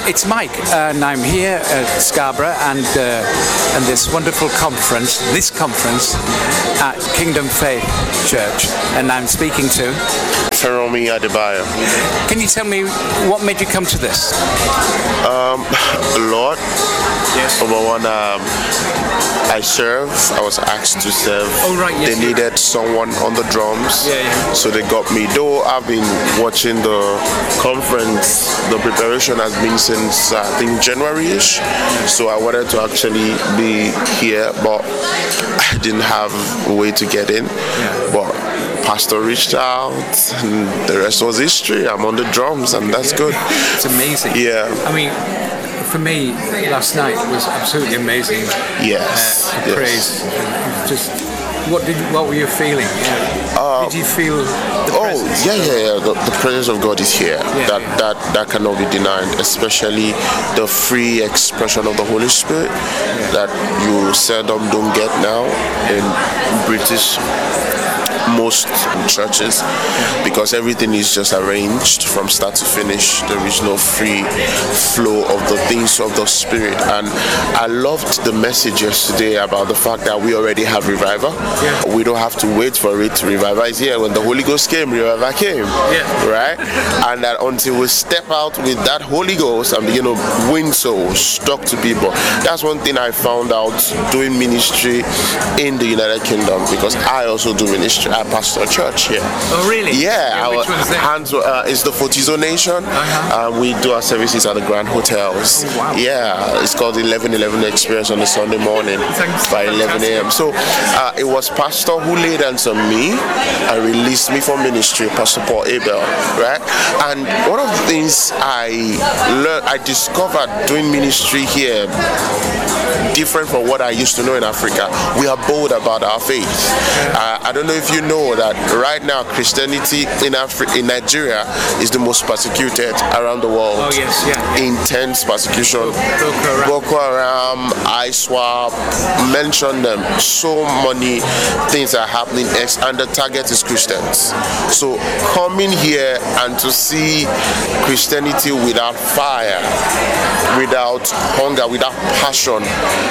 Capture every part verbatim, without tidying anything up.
it's Mike, and I'm here at Scarborough and uh, and this wonderful conference, this conference at Kingdom Faith Church, and I'm speaking to Feromi Adebayo. Can you tell me what made you come to this? Um, Lord, yes. Number one, um, I serve. I was asked to serve. Oh right, yes. They needed someone on the drums, yeah, yeah. So they got me. Though I've been watching the conference, the preparation has been since uh, I think January-ish. So I wanted to actually be here, but I didn't have a way to get in. Yeah. But Pastor reached out, and the rest was history. I'm on the drums, and that's good. It's amazing. Yeah. I mean, for me, last night was absolutely amazing. Yes. Uh, yes. Praise. And just what did what were you feeling? Yeah. Uh, did you feel the oh presence? yeah yeah yeah the, the presence of God is here. Yeah, that yeah. that that cannot be denied, especially the free expression of the Holy Spirit yeah. that you seldom don't get now in British most churches, because everything is just arranged from start to finish. There is no free flow of the things of the Spirit. And I loved the message yesterday about the fact that we already have revival. Yeah. We don't have to wait for it. Revival is here. When the Holy Ghost came, revival came. Yeah. Right? And that until we step out with that Holy Ghost and begin to win souls, talk to people. That's one thing I found out doing ministry in the United Kingdom, because I also do ministry. I pastor a church here. Oh, really? Yeah. yeah our which one's that? hands, uh, it's the Fortizo Nation. Uh-huh. Uh, we do our services at the Grand Hotels. Oh, wow. Yeah. It's called the eleven eleven Experience on a Sunday morning Thanks. by eleven a.m. So uh, it was Pastor who laid hands on me and released me for ministry, Pastor Paul Abel, right? And one of the things I learned, I discovered doing ministry here, different from what I used to know in Africa. We are bold about our faith. Uh, I don't know if you know that right now Christianity in Africa, in Nigeria, is the most persecuted around the world. Oh yes, yeah. Intense persecution. Boko Haram, Boko Haram, I SWAP, mention them. So many things are happening, and the target is Christians. So coming here and to see Christianity without fire, without hunger, without passion,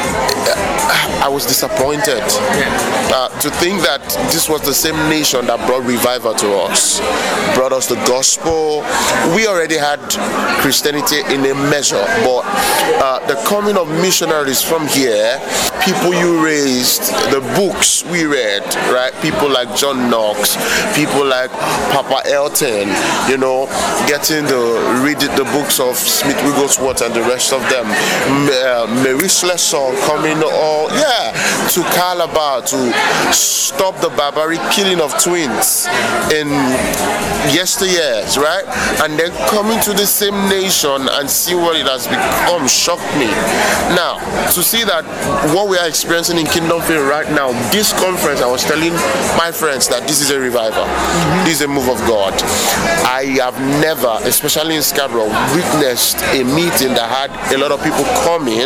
I was disappointed. Uh, to think that this was the same nation that brought revival to us, brought us the gospel. We already had Christianity in a measure, but uh, the coming of missionaries from here, people you raised, the books we read, right? People like John Knox, people like Papa Elton, you know, getting to read the books of Smith Wigglesworth and the rest of them. Uh, Mary Slessor coming all, yeah, to Calabar to stop the barbaric killing of twins in yesteryears, right? And then coming to the same nation and see what it has become shocked me. Now, to see that what we are experiencing in Kingdom Faith right now, this conference, I was telling my friends that this is a revival. Mm-hmm. This is a move of God. I have never, especially in Scarborough, witnessed a meeting that had a lot of people come in,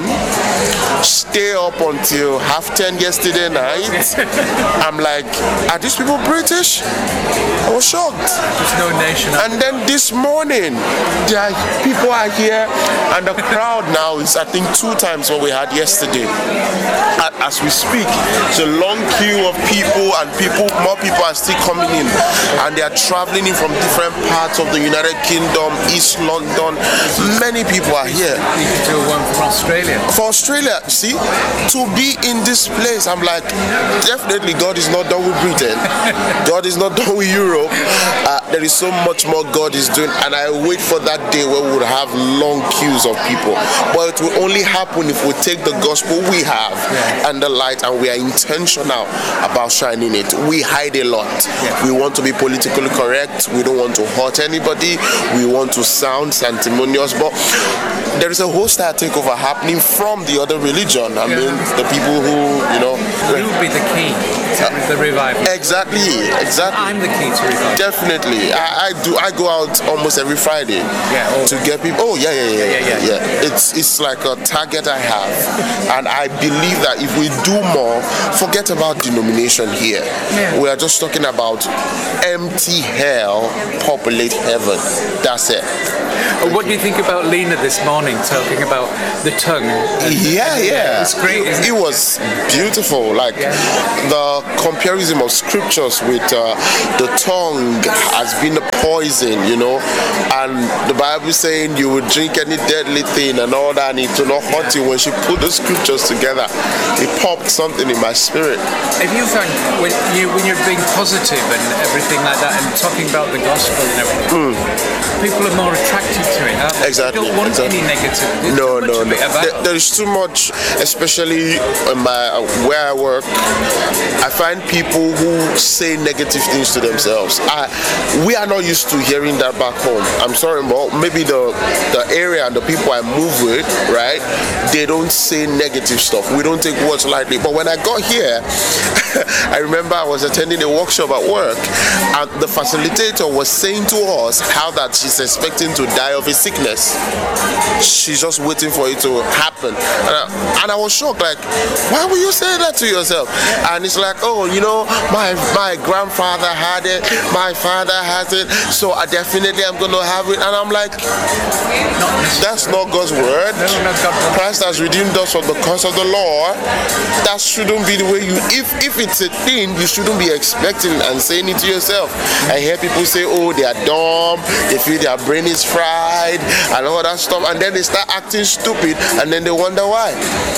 stay up until half ten yesterday night. I'm like, are these people British? I was shocked. There's no nation. And then this morning, there are, people are here, and the crowd now is, I think, two times what we had yesterday. As we speak, it's a long queue of people, and people, more people are still coming in, and they are traveling in from different parts of the United Kingdom, East London. Many people are here. You can do one from Australia. For Australia, see, to be in this place, I'm like, definitely God is not done with Britain. God is not done with Europe. Uh, there is so much more God is doing, and I wait for that day where we would have long queues of people. But it will only happen if we take the gospel we have yeah. and the light, and we are intentional about shining it. We hide a lot. Yeah. We want to be politically correct. We don't want to hurt anybody. We want to sound sanctimonious, but there is a wholesale takeover happening from the other religion. I yeah. mean, the people who, you know, you will be the key to the revival. Exactly, exactly. I'm the key to revival. Definitely. I, I do. I go out almost every Friday yeah, oh, to get people. Oh yeah, yeah, yeah, yeah, yeah, yeah. yeah. It's it's like a target I have, and I believe that if we do more, forget about denomination here. Yeah. We are just talking about empty hell populate heaven. That's it. What do you think about Lena this morning talking about the tongue? Yeah, yeah. It's great, isn't it? It was beautiful. Like Yeah. the comparison of scriptures with uh, the tongue has been a poison, you know. And the Bible saying you would drink any deadly thing and all that, and it will not hurt you. When she put the scriptures together, it popped something in my spirit. If you find when you when you're being positive and everything like that, and talking about the gospel and everything, people are more attracted to it. Aren't they? Exactly, They don't want exactly. any negative. There's No, too much no, of no. it about. There, there is too much, especially in my uh, where I work. I find people who say negative things to themselves. I, we are not used to hearing that back home. I'm sorry, but maybe the the area and the people I move with, right? They don't say negative stuff. We don't take words lightly. But when I got here, I remember I was attending a workshop at work, and the facilitator was saying to us how that she's expecting to die of a sickness. She's just waiting for it to happen. And I, and I was shocked, like, why would you say that to yourself? And it's like, oh, you know, my my grandfather had it, my father has it, so I definitely am going to have it. And I'm like, that's not God's word. No, no, God. Christ has redeemed us from the curse of the law. That shouldn't be the way you, if if it's a thing, you shouldn't be expecting and saying it to yourself. I hear people say, oh, they are dumb, they feel their brain is fried, and all that stuff, and then they start acting stupid, and then they wonder why.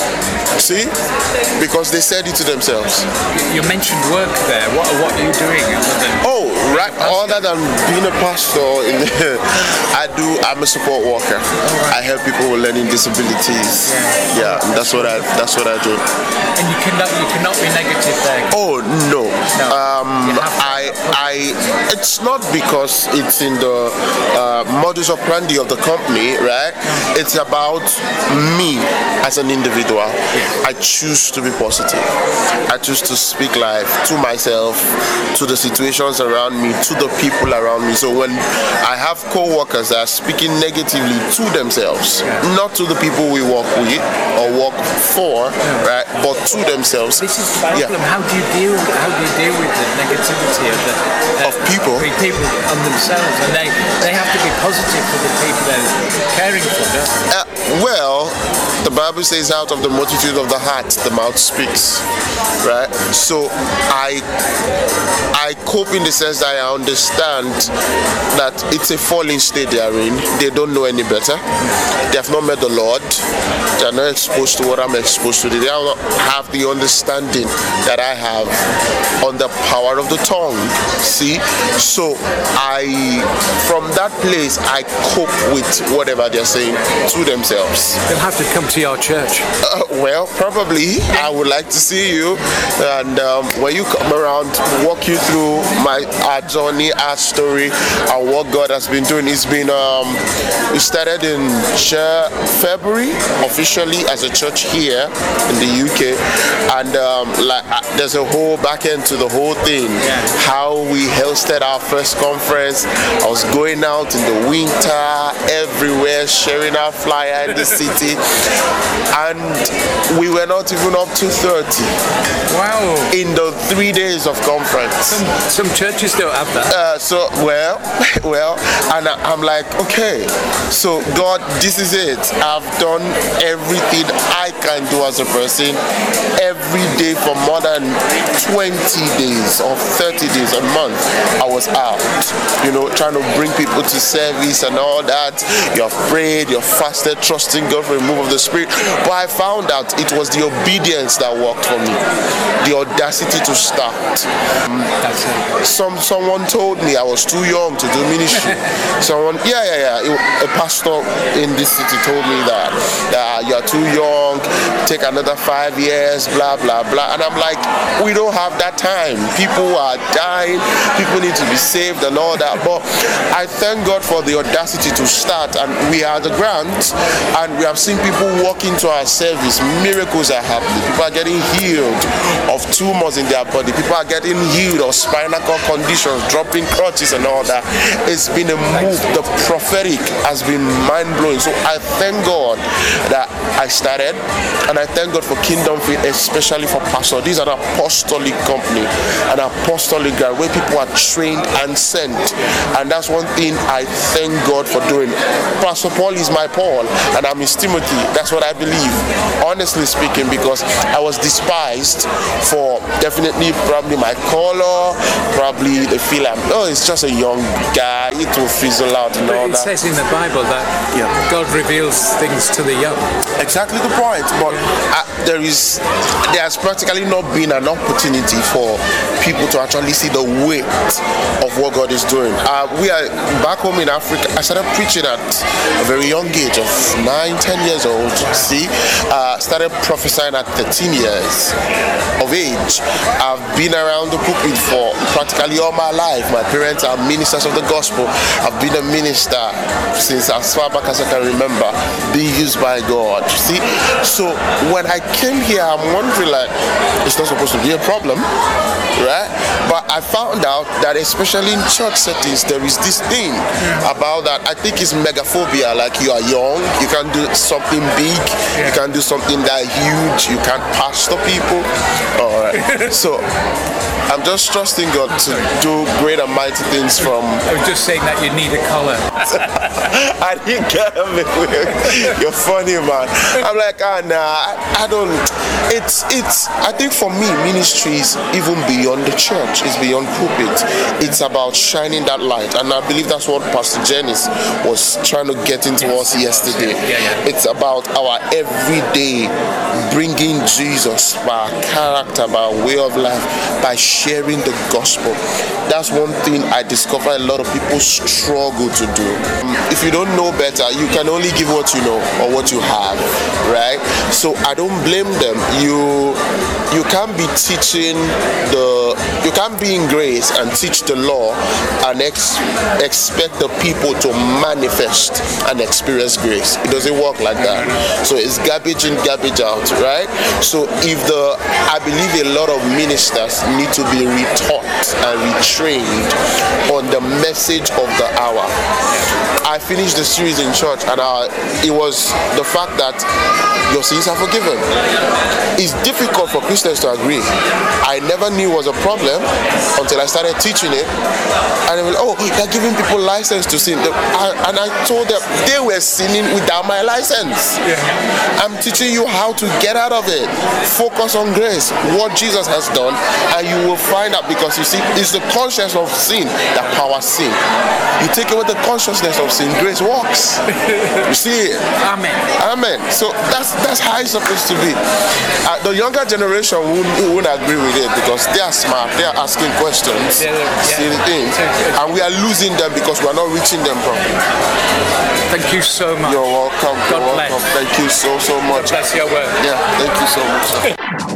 See? Because they said it to themselves. You mentioned work there. What what are you doing other than? Oh, right. Other than being a pastor, in the, I do. I'm a support worker. I help people with learning disabilities. Yeah, that's what I. That's what I do. And you cannot you cannot be negative there. Oh no. No. Um, You have to- I. I. It's not because it's in the uh, modus operandi of the company, right? It's about me as an individual. I choose to be positive. I choose to speak life to myself, to the situations around me, to the people around me. So when I have co-workers that are speaking negatively to themselves, not to the people we work with or work for, right, but to themselves. This is the problem. How do you deal? How do you deal with the negativity of the uh, Of people? the people on themselves, and they they have to be positive for the people they're caring for, don't they? Uh, well, the Bible says, out of the multitude of the heart, the mouth speaks, right? So I, I cope in the sense that I understand that it's a fallen state they are in. They don't know any better. They have not met the Lord. They are not exposed to what I'm exposed to. They don't have the understanding that I have on the power of the tongue. See? So I, from that place, I cope with whatever they're saying to themselves. They'll have to come to your church. Uh, well, probably. I would like to see you, and um, when you come around, walk you through my our journey, our story, and what God has been doing. It's been um, we started in February officially as a church here in the U K, and um, like uh, there's a whole back end to the whole thing. Yeah. How we hosted our first conference. I was going out in the winter everywhere, sharing our flyer in the city, and we were not even up to thirty. Wow. In the three days of conference. Some, some churches don't have that. Uh, so, well, well, and I, I'm like, okay, so God, this is it. I've done everything I can do as a person every day for more than twenty days or thirty days a month. I was out, you know, trying to bring people to service and all that. You have prayed, you have fasted, trusting God for the move of the Spirit. But I found out it was the obedience that worked for me, the audacity to start. Um, That's it. Some someone told me I was too young to do ministry. Someone, yeah, yeah, yeah. A pastor in this city told me that that you're too young. Take another five years. Blah blah blah. And I'm like, we don't have that time. People are dying. People need to be saved and all that. But I thank God for the audacity to start. And we are the grant, and we have seen people walk into our service. Miracles are happening. People are getting healed of tumors in their body. People are getting healed of spinal cord condition. celebrations, dropping crutches and all that. It's been a move. The prophetic has been mind-blowing. So I thank God that I started, and I thank God for Kingdom Faith, especially for Pastor. These are an apostolic company, an apostolic ground where people are trained and sent. And that's one thing I thank God for doing. Pastor Paul is my Paul, and I'm his Timothy. That's what I believe, honestly speaking, because I was despised for definitely probably my color, probably they feel I'm, oh, it's just a young guy, it will fizzle out and all it that. says in the Bible that Yeah. God reveals things to the young. Exactly the point, but uh, there is there has practically not been an opportunity for people to actually see the weight of what God is doing. Uh, we are back home in Africa. I started preaching at a very young age of nine, ten years old. See, uh, started prophesying at thirteen years of age. I've been around the pulpit for practically all my life. My parents are ministers of the gospel. I've been a minister since as far back as I can remember, being used by God. See, so when I came here, I'm wondering, like, it's not supposed to be a problem, right? But I found out that especially in church settings, there is this thing about that. I think it's megaphobia. Like, you are young, you can do something big, you can do something that huge, you can't pastor people. All right. So I'm just trusting God to do great and mighty things from. I was just saying that you need a collar. I didn't get it. You're funny, man. I'm like, ah, nah, I, I don't. It's, it's. I think for me, ministry is even beyond the church. It's beyond pulpit. It's about shining that light, and I believe that's what Pastor Janice was trying to get into us yesterday. Yeah, yeah. It's about our everyday bringing Jesus by our character, by our way of life, by sharing the gospel. That's one thing I discover a lot of people struggle to do. If you don't know better, you can only give what you know or what you have, right? So I don't blame them. You you can't be teaching the you can't be in grace and teach the law and ex, expect the people to manifest and experience grace. It doesn't work like that. So it's garbage in, garbage out, right? So if the I believe a lot of ministers need to be retaught and retrained on the message of the hour. I finished the series in church, and uh, it was the fact that your sins are forgiven. It's difficult for Christians to agree. I never knew it was a problem until I started teaching it. And they were like, oh, they're giving people license to sin. And I told them they were sinning without my license. I'm teaching you how to get out of it. Focus on grace, what Jesus has done, and you will find out, because you see, it's the conscience of sin that powers sin. You take away the consciousness of sin, grace works. You see it? Amen. Amen. So that's that's how it's supposed to be. Uh, the younger generation won't, won't agree with it because they are smart. They are asking questions, yeah, yeah. See the things, and we are losing them because we are not reaching them properly. Thank you so much. You're welcome. God You're bless. welcome. Thank you so so much. God bless your work. Yeah. Thank you so much.